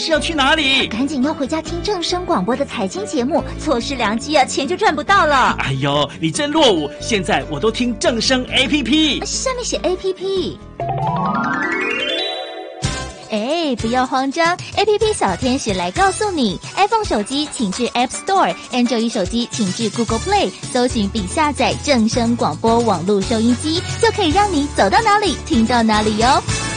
是要去哪里？ 赶紧要回家听正声广播的财经节目，错失良机啊，钱就赚不到了。 哎呦，你真落伍！现在我都听正声 APP， 下面写 APP。哎，不要慌张 ，APP 小天使来告诉你 ，iPhone 手机请至 App Store，Android 手机请至 Google Play， 搜寻并下载正声广播网络收音机，就可以让你走到哪里听到哪里哟。